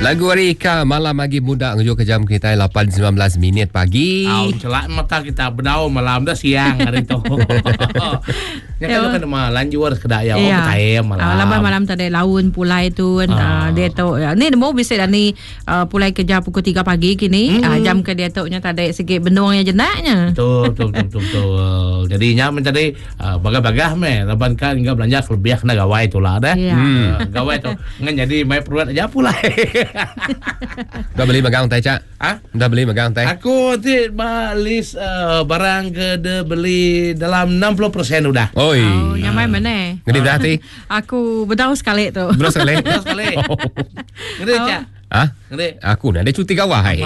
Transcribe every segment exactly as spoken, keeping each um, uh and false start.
Lagu Rika malam lagi muda menuju ke jam kita lapan sembilan belas minit pagi. Au celak mata kita berdau malam dah siang hari tu. Ya kan kan malam jual kedai ya oh betai malam. Ah laban malam tadi laun pulai tu ah dia tu ni mau bisa dah ni pulai kerja pukul tiga pagi kini jam ke dia tu nya tadi sikit benungnya jenaknya. Betul betul betul betul. Jadinya mencari bagah-bagah meh laban kan enggak belanja kelebihan kena gawai tu lah dah. Gawai tu ngan jadi mai perut aja pulai. Dah beli magang teh cak? Ha? Dah beli magang teh? Aku ti balis uh, barang ke de beli dalam enam puluh persen udah. Oi. Oh, yang main mana? Ngedi dah ti? Aku berdau sekali tu. Berdau sekali? Berdau sekali. Ngedi cak? Ha? Ngedi. Aku dah ada cuti gawai.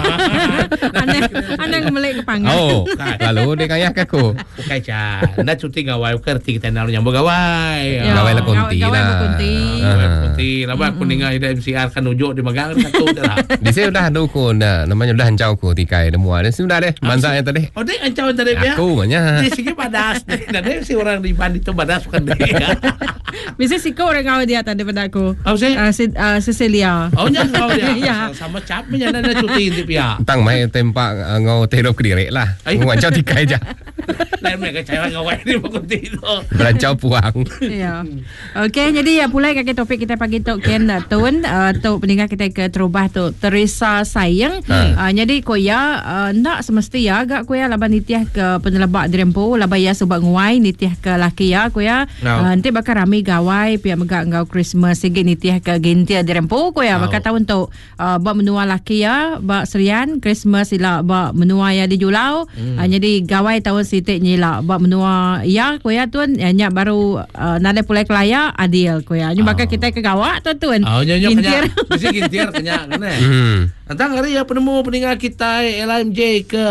Anda anda ngemelek ke panggang. Oh, lalu dia kaya ke aku. Bukan cak. Anda cuti gawai kerti kita nak nyambung gawai. Gawai lah konti lah. Gawai berkonti. Gawai konti. Lama aku dengar ida M C R kan ujuk di magang satu dah. Di sini dah ada aku dah. Namanya dah hancau aku tikai semua. Di sini dah deh. Mansa yang tadi. Oh, dia hancau tadi dia. Aku banyak. Dia sikit padas. Dan dia si orang di Bandi tu padas bukan dia. Bisa si kau orang kau dia tadi pada aku. Oh, si? Cecilia. Oh, jangan kau dia. Ya. Sama capnya ada cuti di pihak. Tang mai tempak ngau terop kediri lah. Ngancau tikai aja. Lain mereka cakap ngawai ni berkonti tu. Berancau puang. Ya. Okey, jadi ya pulai kaki topik kita pagi tu Ken Tun uh, tu pendengar kita ke terubah tu Teresa sayang. Hmm. Uh, jadi koya uh, nak semesti ya agak koya laban nitiah ke penelebak dirempo laban ya sebab nguai nitiah ke laki ya koya no. uh, nanti bakal ramai gawai pihak megak ngau Christmas segi nitiah ke gintia dirempo koya no. bakal tahun tu uh, bak menua laki ya bak serian Christmas ila bak menua ya di Julau. Hmm. Uh, jadi gawai tahun sitik nyila bak menua ya koya tuan ya nyak baru uh, nade pulai kelaya adil koya nyu bakal oh. kita ke gawak tu tuan. Oh nyo kenya mesti gintir kenya kan eh. Hmm. Antang hari ya penemu pendengar kita L M J ke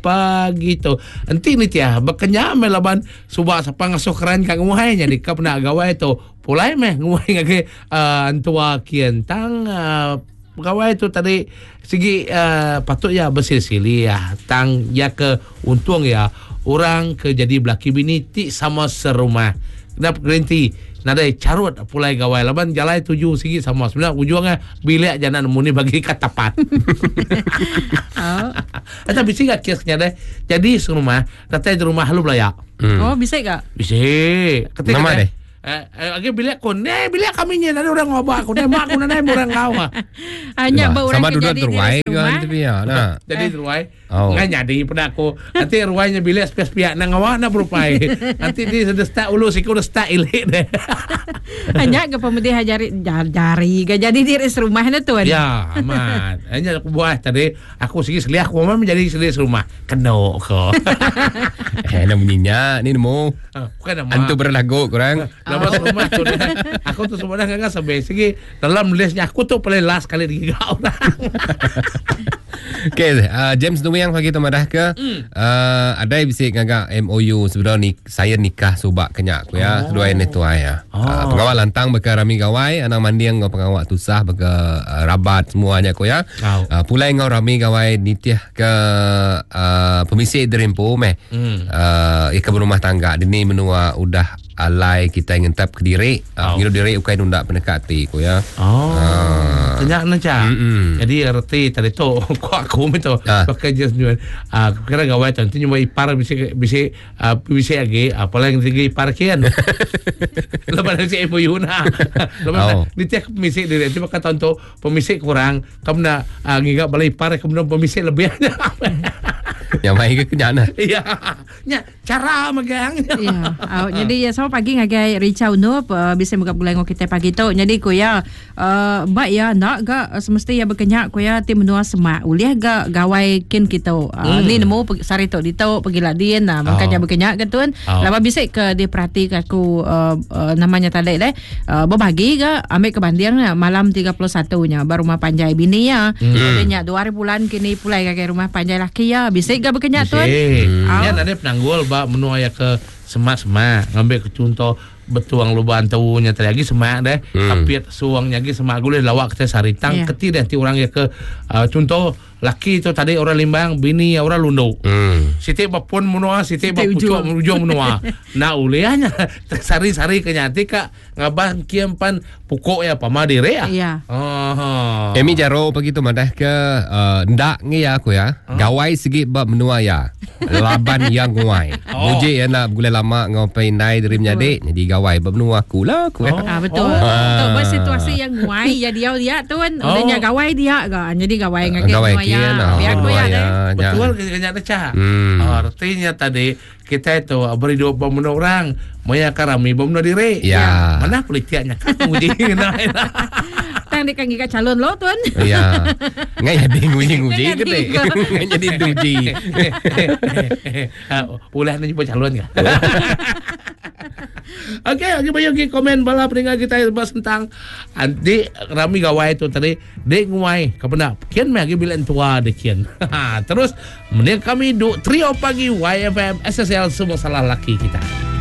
pagi tu. Enti ni tiah bekenya melaban subak sapa ngasuh keren kang nguai nya di ka pena gawai tu. Pulai meh nguai ngage uh, antua kian tang uh, pegawai tu tadi segi uh, patut ya bersili-sili ya tang ya ke untung ya orang ke jadi belaki bini ti sama serumah. Kenapa garanti nada carut pulai gawai laban jalai tuju segi sama sebenarnya ujungnya bilik jangan muni bagi katapat. Oh. Eta bisa gak kiasnya deh. Jadi serumah datang di rumah lu belayak. Hmm. Oh bisa gak? Bisa. Ketika nama deh. Eh, eh, lagi bilik kon, eh bilik kami nya ada orang ngobak, aku mak aku nana orang kau. Hanya bawa orang sama duduk jadi ruai kan tapi ya. Nah. Jadi ruai. Oh. Ngan jadi pada aku. Nanti ruainya bilik spesial nang awak na berupai. Nanti di sudah start ulu siku udah start ilik deh. Hanya ke pemudi hajari jari gak jadi diri serumah na tuan. Ya, amat. Hanya aku buat tadi aku segi seliah aku memang menjadi seliah serumah. Keno ko. Eh namanya ni nemu. Bukan nama. Antu berlagu kurang. Nama rumah tu dah. Aku tu sebenarnya enggak sampai segi dalam listnya aku tu paling last kali di orang. Okay, uh, James Numiang pagi tu madah ke mm. uh, ada bisa ngagak M O U sebenarnya ni saya nikah subak kenyak aku ya. Oh. Dua ini tu ya. Oh. Uh, pengawal lantang beka rami gawai anak mandiang ngau pengawal tusah beka uh, rabat semuanya aku ya. Oh. Uh, pulai ngau rami gawai nitiah ke uh, pemisik derempo meh. Mm. Uh, ika berumah tangga dini menua udah alai kita ingin tap ke diri uh, oh. Ngiru diri ukai nunda pendekati ko ya. Oh. Uh. Kenyak naca. Jadi erti tadi tu ko aku itu uh. pakai jas nyuan. Ah uh, kira gawai tu cuma ipar bisa bisa uh, bisa lagi apa lagi tinggi ipar kian. Lepas si ibu Yuna. Lepas ni tiap pemisik diri tu pakai tonton pemisik kurang kamu nak uh, ngigak balai ipar kemudian pemisik lebihnya. Yang main ke kenyana. Iya. Nya cara megang. Iya. Oh, jadi ya sama pagi ngagai Richau no uh, bisa buka bulan kita pagi tu. Jadi ko ya uh, baik ya nak ga semesti ya berkenyak ko ya tim menua semak. Uliah ga gawai kin kita. Uh, hmm. Ni nemu sari tu di tau pergi ladin nah makanya oh. berkenyak ke tuan. Oh. Lama bisa ke dia perhati aku uh, uh, namanya tadi deh. Uh, berbagi ga ambil ke Bandiang malam tiga puluh satu nya baru rumah panjai bini ya. Hmm. Katanya dua hari bulan kini pulai ke rumah panjai laki ya. Bisa ga berkenyak tuan. Hmm. Ya ada penanggul ba menua ya ke semak-semak ngambil ke contoh betuang lubang taunya tadi lagi semak deh hmm. kapit suangnya lagi semak gule lawak kita saritang yeah. Keti deh ti orang ya ke uh, contoh laki tu tadi orang limbang, bini orang lunduk. Hmm. Siti bapun menua, siti Siti bapucuk ujung. ujung menua. Nah uliahnya sari-sari kenyati kak ngabang kiampan pukok ya pamadire ya. Ya. Oh. Emi jaro pagi tu madah ke uh, ndak ngi ya aku ya. Gawai segi bab menua ya. Laban yang nguai. Oh. Buji ya nak gule lama ngopai nai dari menyadik. Jadi gawai bab menua aku lah aku ya. Oh. Ah, betul. Oh. Untuk bersituasi yang nguai ya dia dia tu kan. Oh. Udahnya gawai dia kan. Jadi gawai Ah, ngake gawai nguai ya. kian, ah, Biar nguai ya. ya. deh. Betul kenyata cah. Hmm. Artinya tadi kita itu berhidup beberapa orang, maya karami beberapa diri. Ya. Mana politiknya? Uji nah. Tang di kanggi ka calon lo tuan. Ya. Ngai jadi nguji-nguji Ngai gede. jadi. Ngai jadi duji. Boleh nanti buat calon kan? Oke, oke bayo ki komen bala pendengar kita bahas tentang anti rami gawai itu tadi dek nguai kebenar. Kian magi bilang tua dek kian. Terus mending kami du trio pagi Y F M S S L semua salah laki kita.